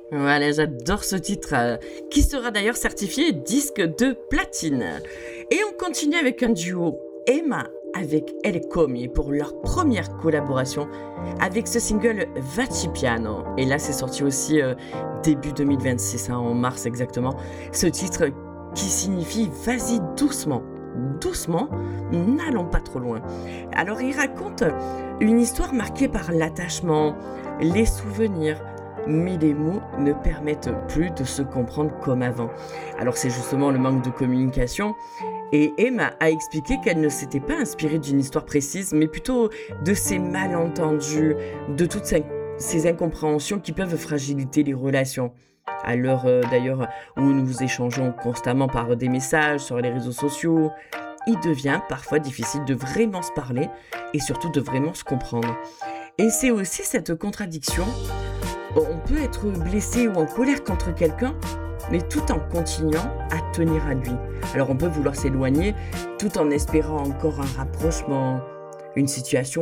Voilà, j'adore ce titre, qui sera d'ailleurs certifié disque de platine. Et on continue avec un duo, Emma avec El Comi pour leur première collaboration avec ce single Vaci Piano. Et là, c'est sorti aussi début 2026, en mars exactement. Ce titre qui signifie « Vas-y doucement ». Doucement, n'allons pas trop loin. Alors, il raconte une histoire marquée par l'attachement, les souvenirs, mais les mots ne permettent plus de se comprendre comme avant. Alors, c'est justement le manque de communication. Et Emma a expliqué qu'elle ne s'était pas inspirée d'une histoire précise, mais plutôt de ces malentendus, de toutes ces incompréhensions qui peuvent fragiliser les relations. À l'heure d'ailleurs où nous échangeons constamment par des messages sur les réseaux sociaux, il devient parfois difficile de vraiment se parler et surtout de vraiment se comprendre. Et c'est aussi cette contradiction. On peut être blessé ou en colère contre quelqu'un, mais tout en continuant à tenir à lui. Alors on peut vouloir s'éloigner tout en espérant encore un rapprochement, une situation